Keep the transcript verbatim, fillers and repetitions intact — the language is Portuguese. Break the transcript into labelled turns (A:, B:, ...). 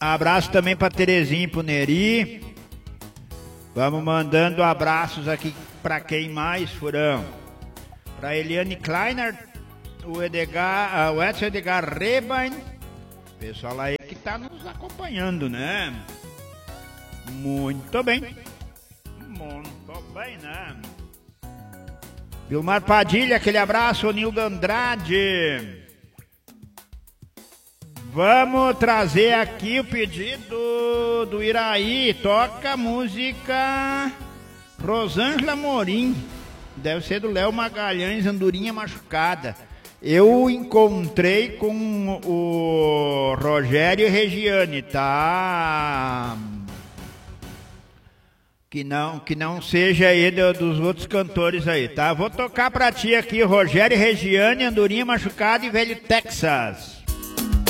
A: Abraço também pra Terezinha e pro Neri. Vamos mandando abraços aqui pra quem mais, Furão? Pra Eliane Kleiner, o Edgar, o Edson Edgar Rebain. Pessoal aí que tá nos acompanhando, né? Muito bem. Muito bem, né? Vilmar Padilha, aquele abraço, o Nildo Andrade. Vamos trazer aqui o pedido do Iraí. Toca a música Rosângela Morim. Deve ser do Léo Magalhães, Andorinha Machucada. Eu encontrei com o Rogério e Regiane, tá? Que não, que não seja aí do, dos outros cantores aí, tá? Vou tocar pra ti aqui, Rogério e Regiane, Andorinha Machucada e Velho Texas.